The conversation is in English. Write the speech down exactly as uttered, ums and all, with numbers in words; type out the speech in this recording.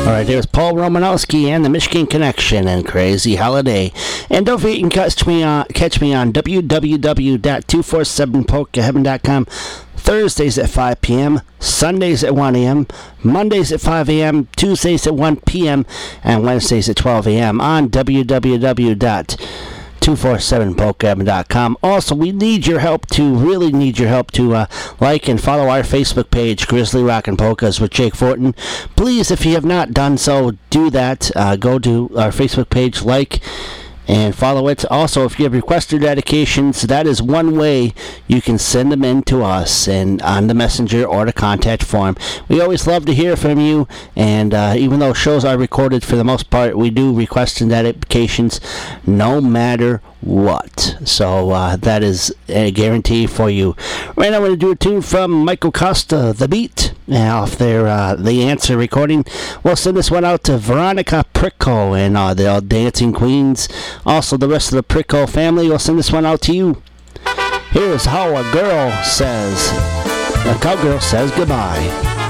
All right, there's Paul Romanowski and the Michigan Connection and Crazy Holiday. And don't forget, you can catch me on, catch me on w w w dot two four seven polka heaven dot com Thursdays at five p.m., Sundays at one a.m., Mondays at five a.m., Tuesdays at one p.m., and Wednesdays at twelve a.m. on w w w dot two four seven polka heaven dot com. Also, we need your help to, really need your help to uh, like and follow our Facebook page, Grizzly Rockin' Polkas with Jake Fortin. Please, if you have not done so, do that. Uh, go to our Facebook page, like, and follow it. Also, if you have requests or dedications, that is one way you can send them in to us and on the messenger or the contact form. We always love to hear from you, and uh, even though shows are recorded for the most part, we do requests and dedications no matter what. So uh, that is a guarantee for you. Right now, I'm going to do a tune from Michael Costa, The Beat, off their uh, The Answer recording. We'll send this one out to Veronica Pricko and uh, the Dancing Queens. Also, the rest of the Pricko family will send this one out to you. Here's how a girl says, a cowgirl says goodbye.